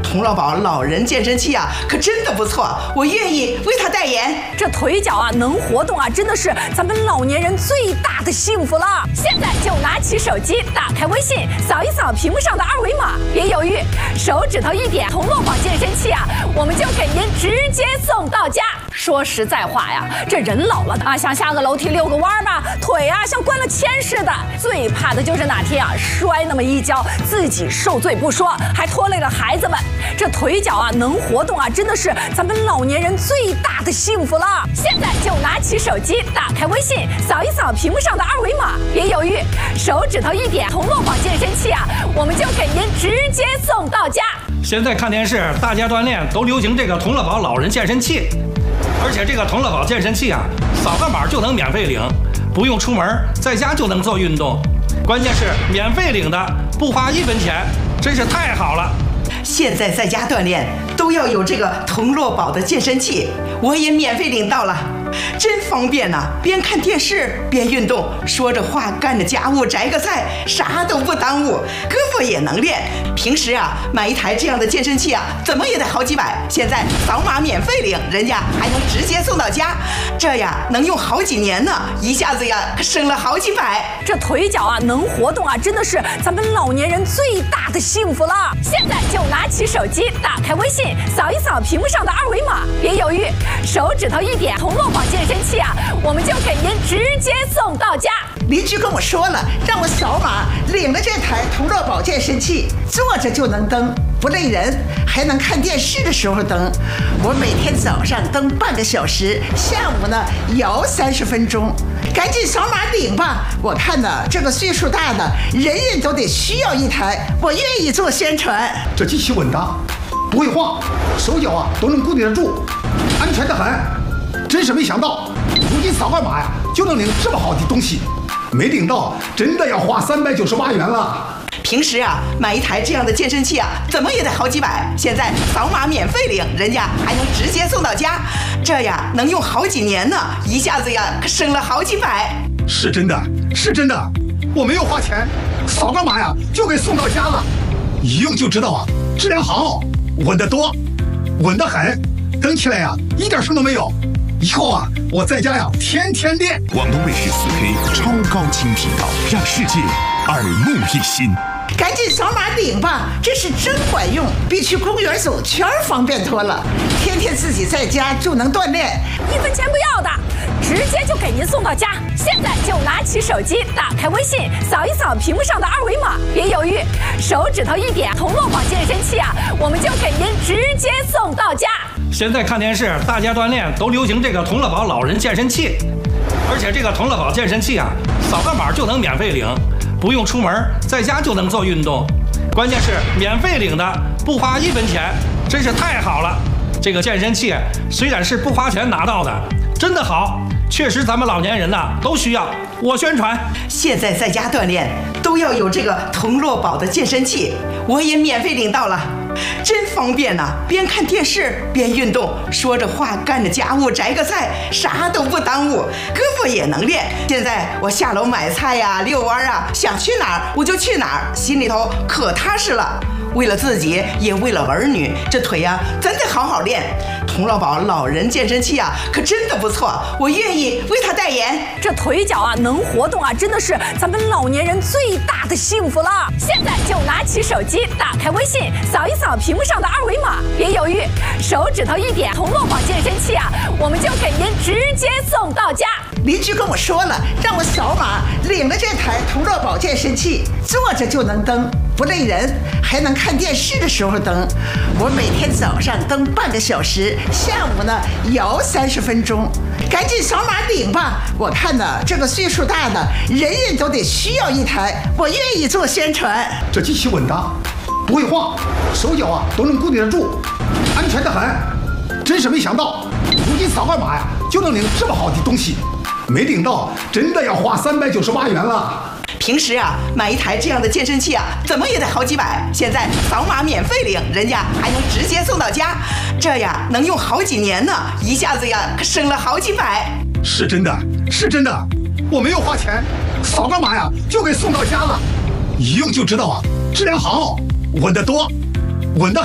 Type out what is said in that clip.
童乐宝老人健身器啊，可真的不错，我愿意为他代言。 这腿脚啊，能活动啊，真的是咱们老年人最大的幸福了。现在就拿起手机，打开微信，扫一扫屏幕上的二维码，别犹豫，手指头一点，童乐宝健身器啊，我们就给您直接送到家。说实在话呀，这人老了啊，想下个楼梯遛个弯吧，腿啊像灌了铅似的。最怕的就是哪天啊摔那么一跤，自己受罪不说，还拖累了孩子们。这腿脚啊能活动啊，真的是咱们老年人最大的幸福了。现在就拿起手机，打开微信，扫一扫屏幕上的二维码，别犹豫，手指头一点，童乐宝健身器啊，我们就给您直接送到家。 现在看电视，大家锻炼都流行这个童乐宝老人健身器，而且这个童乐宝健身器啊，扫个码就能免费领，不用出门，在家就能做运动。关键是免费领的，不花1分钱，真是太好了。 现在在家锻炼都要有这个童乐宝的健身器，我也免费领到了，真方便呐！边看电视边运动，说着话干着家务摘个菜，啥都不耽误，胳膊也能练。平时啊买一台这样的健身器啊，怎么也得好几百，现在扫码免费领，人家还能直接送到家，这呀能用好几年呢，一下子呀省了好几百。 这腿脚啊能活动啊，真的是咱们老年人最大的幸福了。现在就拿起手机，打开微信，扫一扫屏幕上的二维码，别犹豫，手指头一点，童乐宝健身器啊，我们就给您直接送到家。 邻居跟我说了，让我扫码领了这台童乐宝健身器，坐着就能蹬，不累人，还能看电视的时候蹬。我每天早上蹬半个小时，下午呢摇30分钟。赶紧扫码领吧！我看呢，这个岁数大的人人都得需要一台，我愿意做宣传。 这机器稳当，不会晃，手脚啊都能固定得住，安全得很。真是没想到，如今扫个码呀就能领这么好的东西，没领到真的要花398元了。 平时啊买一台这样的健身器啊，怎么也得好几百，现在扫码免费领，人家还能直接送到家，这呀能用好几年呢，一下子呀省了好几百。 是真的，是真的，我没有花钱，扫个码呀就给送到家了，一用就知道啊，质量好，稳得多，稳得很，蹬起来呀一点声都没有。以后啊，我在家呀天天练。 广东卫视4K 超高清频道，让世界耳目一新。 赶紧扫码领吧，这是真管用，比去公园走圈方便多了。天天自己在家就能锻炼 ，1分钱不要的，直接就给您送到家。现在就拿起手机，打开微信，扫一扫屏幕上的二维码，别犹豫，手指头一点，童乐宝健身器啊，我们就给您直接送到家。 现在看电视，大家锻炼都流行这个童乐宝老人健身器，而且这个童乐宝健身器啊，扫个码就能免费领，不用出门，在家就能做运动。关键是免费领的，不花1分钱，真是太好了。这个健身器虽然是不花钱拿到的，真的好，确实咱们老年人呐都需要。我宣传， 现在在家锻炼都要有这个童乐宝的健身器，我也免费领到了，真方便呐！边看电视边运动，说着话干着家务摘个菜，啥都不耽误，胳膊也能练。现在我下楼买菜呀、遛弯啊，想去哪儿我就去哪儿，心里头可踏实了。为了自己，也为了儿女，这腿呀咱得好好练。童乐宝老人健身器啊，可真的不错，我愿意为他代言。 这腿脚啊能活动啊，真的是咱们老年人最大的幸福了。现在就拿起手机，打开微信，扫一扫屏幕上的二维码，别犹豫，手指头一点，童乐宝健身器啊，我们就给您直接送到家。 邻居跟我说了，让我扫码领了这台童乐宝健身器，坐着就能蹬，不累人，还能看电视的时候蹬。我每天早上蹬半个小时，下午呢摇30分钟。赶紧扫码领吧！我看呢，这个岁数大的人人都得需要一台，我愿意做宣传。 这机器稳当，不会晃，手脚啊都能固定得住，安全得很。真是没想到，如今扫个码呀就能领这么好的东西，没领到真的要花398元了。 平时啊买一台这样的健身器啊，怎么也得好几百，现在扫码免费领，人家还能直接送到家，这呀能用好几年呢，一下子呀省了好几百。 是真的，是真的，我没有花钱，扫个码呀就给送到家了，一用就知道啊，质量好，稳得多，稳得很。